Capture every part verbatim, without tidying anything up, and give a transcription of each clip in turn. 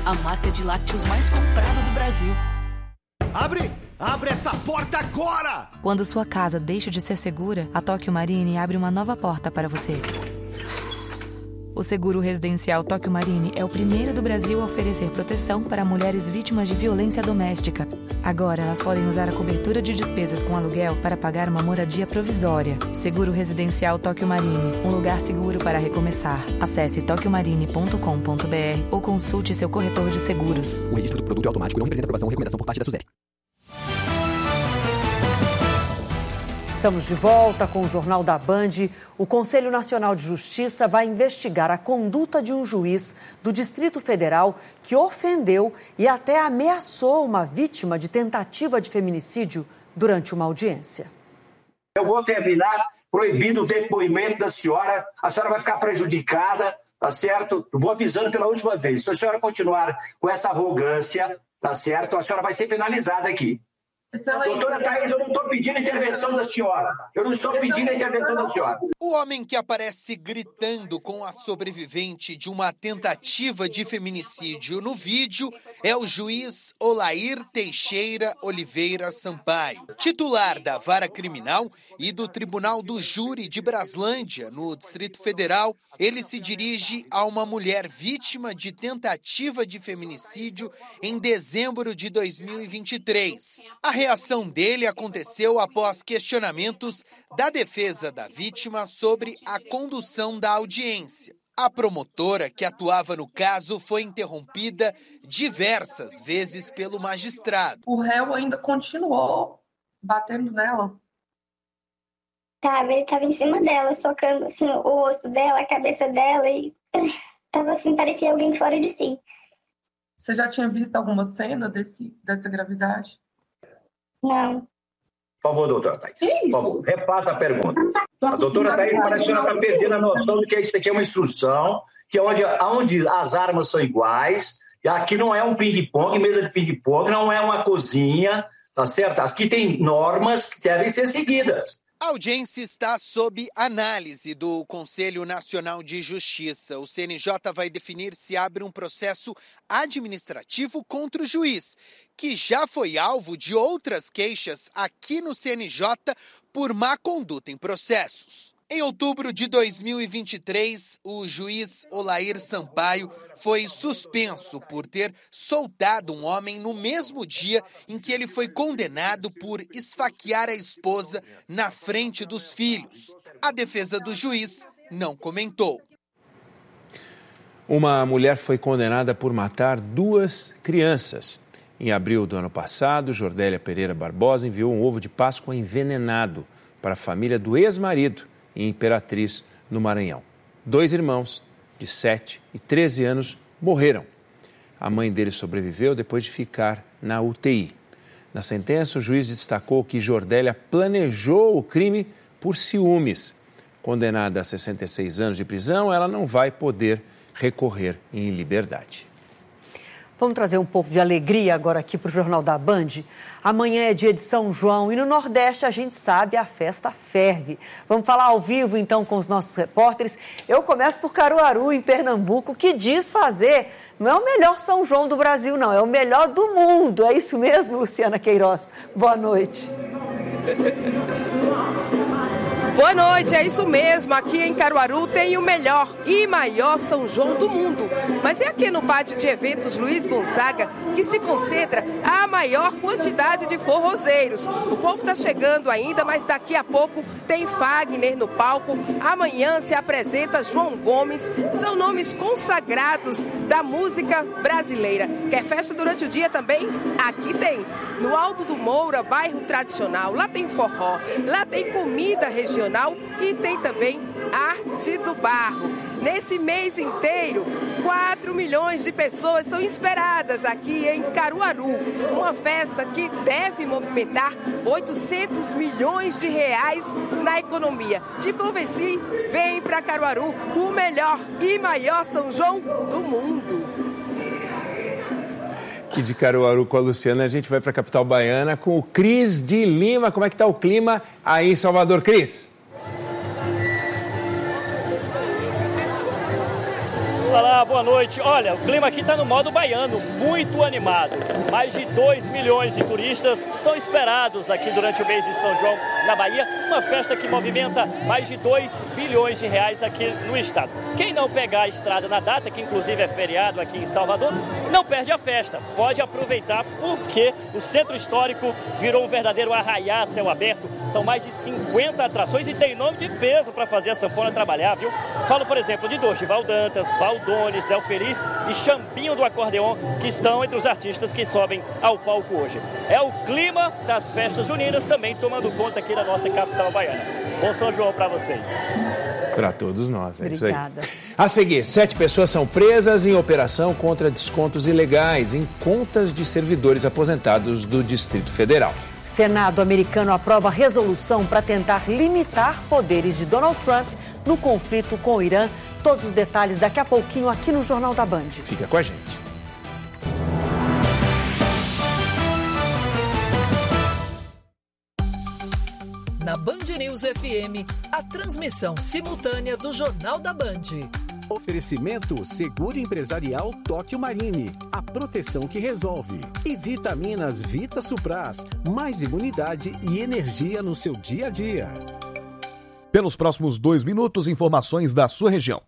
a marca de lácteos mais comprada do Brasil. Abre! Abre essa porta agora! Quando sua casa deixa de ser segura, a Tóquio Marine abre uma nova porta para você. O seguro residencial Tóquio Marine é o primeiro do Brasil a oferecer proteção para mulheres vítimas de violência doméstica. Agora, elas podem usar a cobertura de despesas com aluguel para pagar uma moradia provisória. Seguro residencial Tóquio Marine, um lugar seguro para recomeçar. Acesse tóquio marine ponto com ponto b r ou consulte seu corretor de seguros. O registro do produto é automático e não representa aprovação ou recomendação por parte da SUSEP. Estamos de volta com o Jornal da Band. O Conselho Nacional de Justiça vai investigar a conduta de um juiz do Distrito Federal que ofendeu e até ameaçou uma vítima de tentativa de feminicídio durante uma audiência. Eu vou terminar proibindo o depoimento da senhora. A senhora vai ficar prejudicada, tá certo? Eu vou avisando pela última vez. Se a senhora continuar com essa arrogância, tá certo? A senhora vai ser penalizada aqui. Doutora Thaís, eu não estou pedindo a intervenção da senhora. Eu não estou pedindo a intervenção da senhora. O homem que aparece gritando com a sobrevivente de uma tentativa de feminicídio no vídeo é o juiz Olair Teixeira Oliveira Sampaio, titular da Vara Criminal e do Tribunal do Júri de Braslândia, no Distrito Federal. Ele se dirige a uma mulher vítima de tentativa de feminicídio em dezembro de dois mil e vinte e três. A reação dele aconteceu após questionamentos da defesa da vítima sobre a condução da audiência. A promotora que atuava no caso foi interrompida diversas vezes pelo magistrado. O réu ainda continuou batendo nela. Tava, ele tava em cima dela, socando assim, o rosto dela, a cabeça dela e tava assim, parecia alguém fora de si. Você já tinha visto alguma cena desse, dessa gravidade? Não. Por favor, doutora Thaís. Por favor, repassa a pergunta. A doutora Thaís parece que ela está perdendo a noção de que isso aqui é uma instrução, que é onde, onde as armas são iguais, e aqui não é um ping-pong, mesa de ping-pong, não é uma cozinha, tá certo? Aqui tem normas que devem ser seguidas. A audiência está sob análise do Conselho Nacional de Justiça. O C N J vai definir se abre um processo administrativo contra o juiz, que já foi alvo de outras queixas aqui no C N J por má conduta em processos. Em outubro de dois mil e vinte e três, o juiz Olair Sampaio foi suspenso por ter soltado um homem no mesmo dia em que ele foi condenado por esfaquear a esposa na frente dos filhos. A defesa do juiz não comentou. Uma mulher foi condenada por matar duas crianças. Em abril do ano passado, Jordélia Pereira Barbosa enviou um ovo de Páscoa envenenado para a família do ex-marido em Imperatriz, no Maranhão. Dois irmãos, de sete e treze anos, morreram. A mãe dele sobreviveu depois de ficar na U T I. Na sentença, o juiz destacou que Jordélia planejou o crime por ciúmes. Condenada a sessenta e seis anos de prisão, ela não vai poder recorrer em liberdade. Vamos trazer um pouco de alegria agora aqui para o Jornal da Band. Amanhã é dia de São João e no Nordeste a gente sabe, a festa ferve. Vamos falar ao vivo então com os nossos repórteres. Eu começo por Caruaru, em Pernambuco, que diz fazer, não é o melhor São João do Brasil não, é o melhor do mundo. É isso mesmo, Luciana Queiroz? Boa noite. Boa noite, é isso mesmo. Aqui em Caruaru tem o melhor e maior São João do mundo. Mas é aqui no pátio de eventos Luiz Gonzaga que se concentra a maior quantidade de forrozeiros. O povo está chegando ainda, mas daqui a pouco tem Fagner no palco. Amanhã se apresenta João Gomes. São nomes consagrados da música brasileira. Quer festa durante o dia também? Aqui tem. No Alto do Moura, bairro tradicional. Lá tem forró, lá tem comida regional e tem também arte do barro. Nesse mês inteiro, quatro milhões de pessoas são esperadas aqui em Caruaru. Uma festa que deve movimentar oitocentos milhões de reais na economia. Te convenci? Vem para Caruaru, o melhor e maior São João do mundo. E de Caruaru com a Luciana, a gente vai para a capital baiana com o Cris de Lima. Como é que está o clima aí em Salvador, Cris? Olá, boa noite. Olha, o clima aqui está no modo baiano, muito animado. Mais de dois milhões de turistas são esperados aqui durante o mês de São João, na Bahia. Uma festa que movimenta mais de dois bilhões de reais aqui no estado. Quem não pegar a estrada na data, que inclusive é feriado aqui em Salvador, não perde a festa. Pode aproveitar porque o centro histórico virou um verdadeiro arraiá a céu aberto. São mais de cinquenta atrações e tem nome de peso para fazer a sanfona trabalhar, viu? Falo, por exemplo, de Dorival Dantas, Valdones, Del Feliz e Chambinho do Acordeon, que estão entre os artistas que sobem ao palco hoje. É o clima das festas juninas também tomando conta aqui da nossa capital baiana. Bom São João para vocês. Para todos nós, é Obrigada. Isso aí. A seguir, sete pessoas são presas em operação contra descontos ilegais em contas de servidores aposentados do Distrito Federal. Senado americano aprova resolução para tentar limitar poderes de Donald Trump no conflito com o Irã. Todos os detalhes daqui a pouquinho aqui no Jornal da Band. Fica com a gente. Na Band News F M, a transmissão simultânea do Jornal da Band. Oferecimento Seguro Empresarial Tóquio Marine, a proteção que resolve. E vitaminas Vita Supras, mais imunidade e energia no seu dia a dia. Pelos próximos dois minutos, informações da sua região.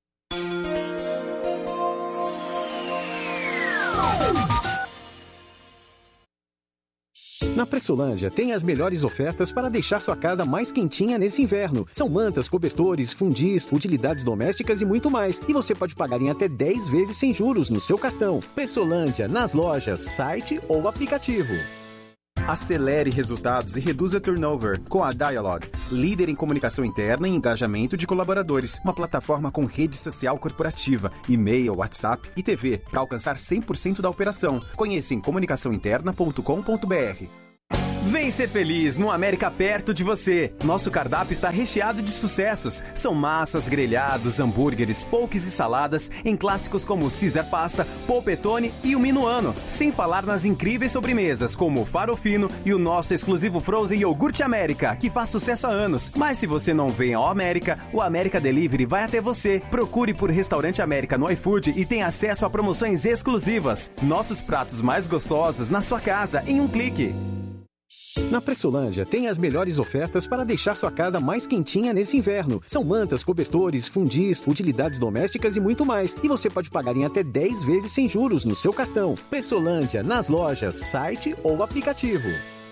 Na Pressolândia tem as melhores ofertas para deixar sua casa mais quentinha nesse inverno. São mantas, cobertores, fundis, utilidades domésticas e muito mais. E você pode pagar em até dez vezes sem juros no seu cartão. Pressolândia, nas lojas, site ou aplicativo. Acelere resultados e reduza turnover com a Dialog, líder em comunicação interna e engajamento de colaboradores. Uma plataforma com rede social corporativa, e-mail, WhatsApp e T V para alcançar cem por cento da operação. Conheça em comunicação interna ponto com ponto b r. Vem ser feliz no América perto de você. Nosso cardápio está recheado de sucessos. São massas, grelhados, hambúrgueres, poques e saladas em clássicos como Caesar Pasta, Polpettone e o Minuano. Sem falar nas incríveis sobremesas como o Farofino e o nosso exclusivo Frozen Iogurte América, que faz sucesso há anos. Mas se você não vem ao América, o América Delivery vai até você. Procure por Restaurante América no iFood e tenha acesso a promoções exclusivas. Nossos pratos mais gostosos na sua casa em um clique. Na Pressolândia tem as melhores ofertas para deixar sua casa mais quentinha nesse inverno. São mantas, cobertores, fundis, utilidades domésticas e muito mais. E você pode pagar em até dez vezes sem juros no seu cartão. Pressolândia, nas lojas, site ou aplicativo.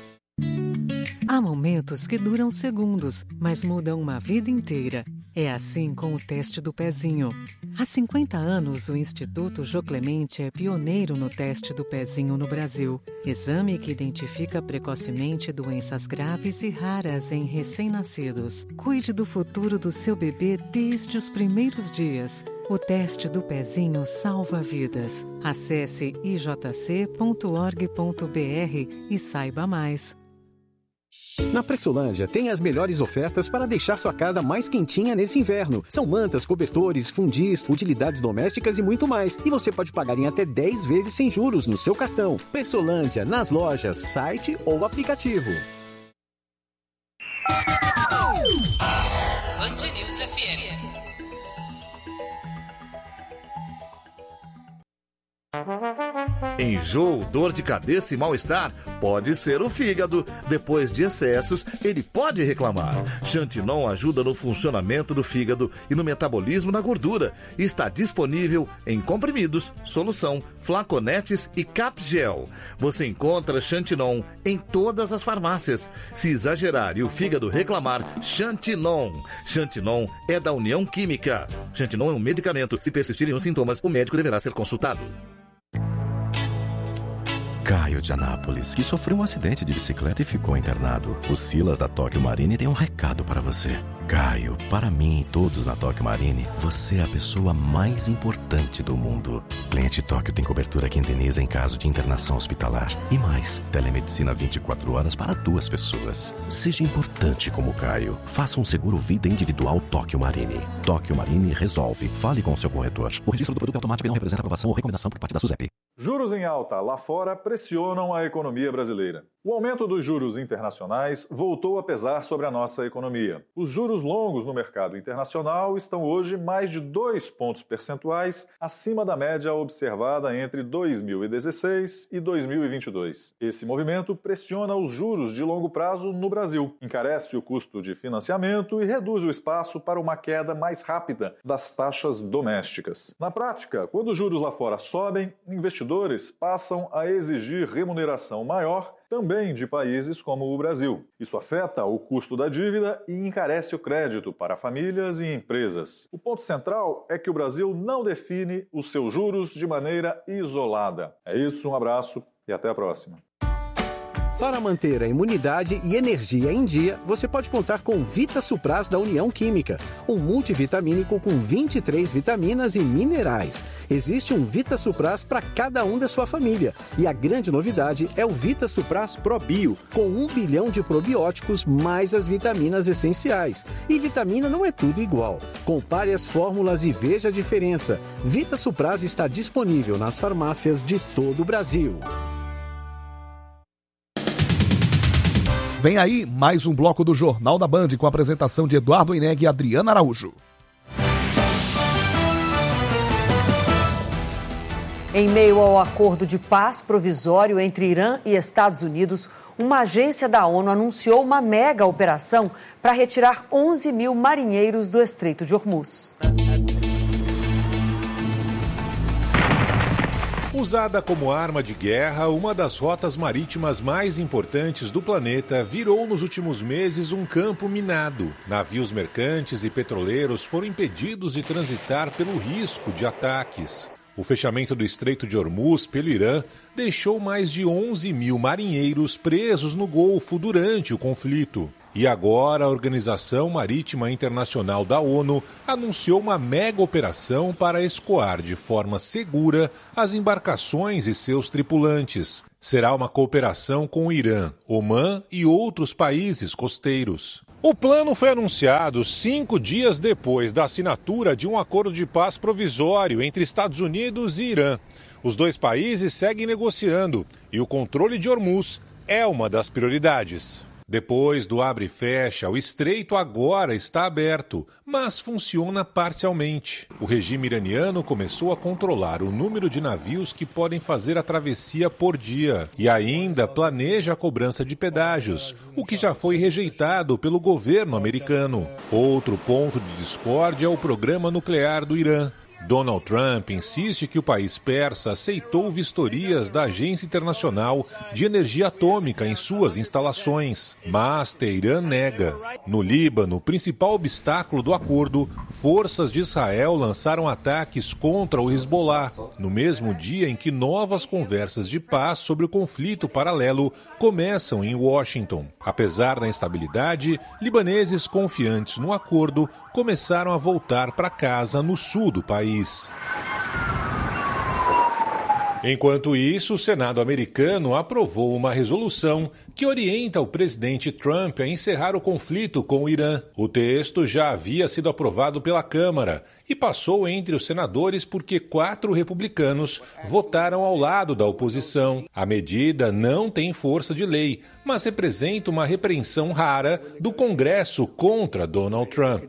Há momentos que duram segundos, mas mudam uma vida inteira. É assim com o teste do pezinho. Há cinquenta anos, o Instituto Jô Clemente é pioneiro no teste do pezinho no Brasil. Exame que identifica precocemente doenças graves e raras em recém-nascidos. Cuide do futuro do seu bebê desde os primeiros dias. O teste do pezinho salva vidas. Acesse i j c ponto org ponto b r e saiba mais. Na Pressolândia tem as melhores ofertas para deixar sua casa mais quentinha nesse inverno. São mantas, cobertores, fundis, utilidades domésticas e muito mais. E você pode pagar em até dez vezes sem juros no seu cartão. Pressolândia, nas lojas, site ou aplicativo. Band News F M. Enjoo, dor de cabeça e mal-estar pode ser o fígado. Depois de excessos, ele pode reclamar. Xantinon ajuda no funcionamento do fígado e no metabolismo da gordura. Está disponível em comprimidos, solução, flaconetes e capgel. Você encontra Xantinon em todas as farmácias. Se exagerar e o fígado reclamar, Xantinon. Xantinon é da União Química. Xantinon é um medicamento. Se persistirem os sintomas, o médico deverá ser consultado. Caio de Anápolis, que sofreu um acidente de bicicleta e ficou internado. O Silas da Tóquio Marine tem um recado para você. Caio, para mim e todos na Tóquio Marine, você é a pessoa mais importante do mundo. Cliente Tóquio tem cobertura que indeniza em caso de internação hospitalar. E mais, telemedicina vinte e quatro horas para duas pessoas. Seja importante como Caio. Faça um seguro vida individual Tóquio Marine. Tóquio Marine resolve. Fale com o seu corretor. O registro do produto automático não representa aprovação ou recomendação por parte da SUSEP. Juros em alta lá fora pressionam a economia brasileira. O aumento dos juros internacionais voltou a pesar sobre a nossa economia. Os juros longos no mercado internacional estão hoje mais de dois pontos percentuais acima da média observada entre dois mil e dezesseis e dois mil e vinte e dois. Esse movimento pressiona os juros de longo prazo no Brasil, encarece o custo de financiamento e reduz o espaço para uma queda mais rápida das taxas domésticas. Na prática, quando os juros lá fora sobem, investidores passam a exigir remuneração maior também de países como o Brasil. Isso afeta o custo da dívida e encarece o crédito para famílias e empresas. O ponto central é que o Brasil não define os seus juros de maneira isolada. É isso, um abraço e até a próxima. Para manter a imunidade e energia em dia, você pode contar com Vita Supras da União Química, um multivitamínico com vinte e três vitaminas e minerais. Existe um Vita Supras para cada um da sua família. E a grande novidade é o Vita Supras Pro Bio, com um bilhão de probióticos mais as vitaminas essenciais. E vitamina não é tudo igual. Compare as fórmulas e veja a diferença. Vita Supras está disponível nas farmácias de todo o Brasil. Vem aí mais um bloco do Jornal da Band com a apresentação de Eduardo Ineg e Adriana Araújo. Em meio ao acordo de paz provisório entre Irã e Estados Unidos, uma agência da ONU anunciou uma mega operação para retirar onze mil marinheiros do Estreito de Hormuz. Usada como arma de guerra, uma das rotas marítimas mais importantes do planeta virou nos últimos meses um campo minado. Navios mercantes e petroleiros foram impedidos de transitar pelo risco de ataques. O fechamento do Estreito de Hormuz pelo Irã deixou mais de onze mil marinheiros presos no Golfo durante o conflito. E agora a Organização Marítima Internacional da ONU anunciou uma mega operação para escoar de forma segura as embarcações e seus tripulantes. Será uma cooperação com o Irã, Omã e outros países costeiros. O plano foi anunciado cinco dias depois da assinatura de um acordo de paz provisório entre Estados Unidos e Irã. Os dois países seguem negociando e o controle de Hormuz é uma das prioridades. Depois do abre e fecha, o estreito agora está aberto, mas funciona parcialmente. O regime iraniano começou a controlar o número de navios que podem fazer a travessia por dia e ainda planeja a cobrança de pedágios, o que já foi rejeitado pelo governo americano. Outro ponto de discórdia é o programa nuclear do Irã. Donald Trump insiste que o país persa aceitou vistorias da Agência Internacional de Energia Atômica em suas instalações, mas Teherã nega. No Líbano, principal obstáculo do acordo, forças de Israel lançaram ataques contra o Hezbollah, no mesmo dia em que novas conversas de paz sobre o conflito paralelo começam em Washington. Apesar da instabilidade, libaneses confiantes no acordo começaram a voltar para casa no sul do país. Enquanto isso, o Senado americano aprovou uma resolução que orienta o presidente Trump a encerrar o conflito com o Irã. O texto já havia sido aprovado pela Câmara e passou entre os senadores porque quatro republicanos votaram ao lado da oposição. A medida não tem força de lei, mas representa uma repreensão rara do Congresso contra Donald Trump.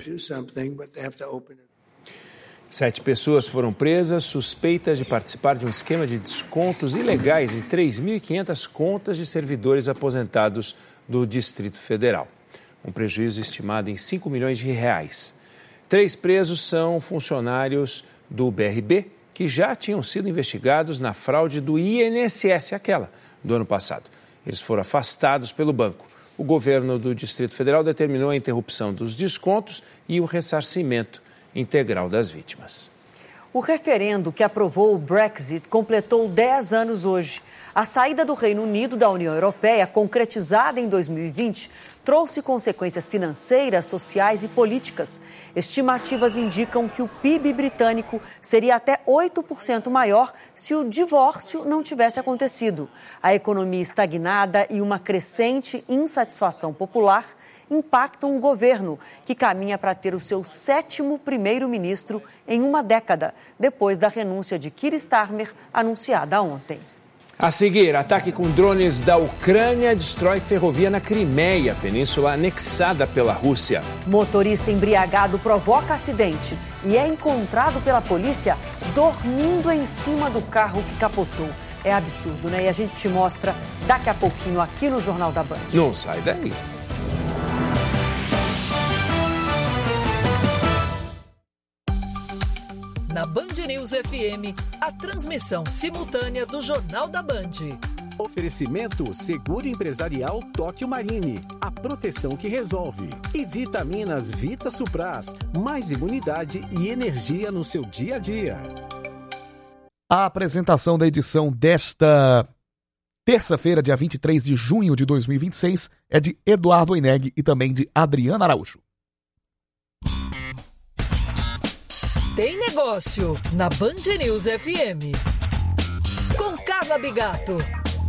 Sete pessoas foram presas suspeitas de participar de um esquema de descontos ilegais em três mil e quinhentas contas de servidores aposentados do Distrito Federal. Um prejuízo estimado em cinco milhões de reais. Três presos são funcionários do B R B que já tinham sido investigados na fraude do I N S S, aquela do ano passado. Eles foram afastados pelo banco. O governo do Distrito Federal determinou a interrupção dos descontos e o ressarcimento integral das vítimas. O referendo que aprovou o Brexit completou dez anos hoje. A saída do Reino Unido da União Europeia, concretizada em dois mil e vinte, trouxe consequências financeiras, sociais e políticas. Estimativas indicam que o P I B britânico seria até oito por cento maior se o divórcio não tivesse acontecido. A economia estagnada e uma crescente insatisfação popular impactam o governo, que caminha para ter o seu sétimo primeiro-ministro em uma década, depois da renúncia de Keir Starmer, anunciada ontem. A seguir, ataque com drones da Ucrânia destrói ferrovia na Crimeia, península anexada pela Rússia. Motorista embriagado provoca acidente e é encontrado pela polícia dormindo em cima do carro que capotou. É absurdo, né? E a gente te mostra daqui a pouquinho aqui no Jornal da Band. Não sai daí. Na Band News F M, a transmissão simultânea do Jornal da Band. Oferecimento Seguro Empresarial Tóquio Marine, a proteção que resolve. E vitaminas Vita Supras, mais imunidade e energia no seu dia a dia. A apresentação da edição desta terça-feira, dia vinte e três de junho de dois mil e vinte e seis, é de Eduardo Oineg e também de Adriana Araújo. Tem negócio na Band News F M. Com Carla Bigato.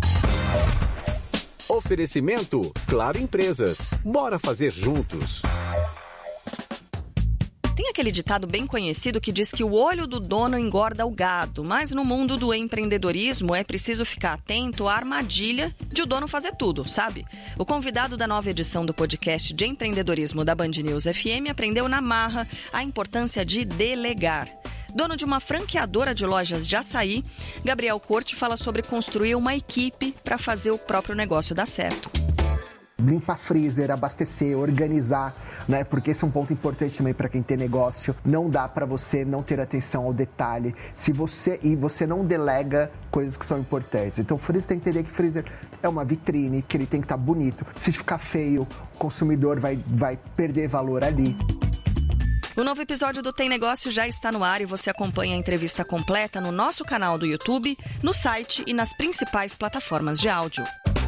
Oferecimento Claro Empresas. Bora fazer juntos. Tem aquele ditado bem conhecido que diz que o olho do dono engorda o gado, mas no mundo do empreendedorismo é preciso ficar atento à armadilha de o dono fazer tudo, sabe? O convidado da nova edição do podcast de empreendedorismo da Band News F M aprendeu na marra a importância de delegar. Dono de uma franqueadora de lojas de açaí, Gabriel Corte fala sobre construir uma equipe para fazer o próprio negócio dar certo. Limpar freezer, abastecer, organizar, né? Porque esse é um ponto importante também para quem tem negócio. Não dá para você não ter atenção ao detalhe. Se você e você não delega coisas que são importantes. Então, o freezer tem que entender que freezer é uma vitrine, que ele tem que estar bonito. Se ficar feio, o consumidor vai, vai perder valor ali. O novo episódio do Tem Negócio já está no ar e você acompanha a entrevista completa no nosso canal do YouTube, no site e nas principais plataformas de áudio.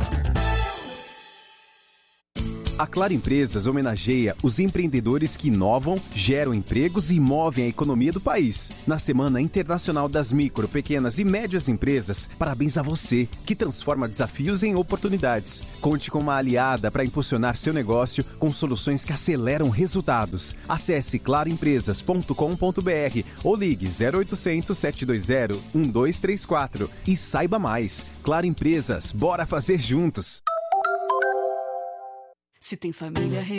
A Claro Empresas homenageia os empreendedores que inovam, geram empregos e movem a economia do país. Na Semana Internacional das Micro, Pequenas e Médias Empresas, parabéns a você, que transforma desafios em oportunidades. Conte com uma aliada para impulsionar seu negócio com soluções que aceleram resultados. Acesse claro empresas ponto com ponto b r ou ligue zero oitocentos, sete dois zero, um dois três quatro e saiba mais. Claro Empresas, bora fazer juntos! Se tem família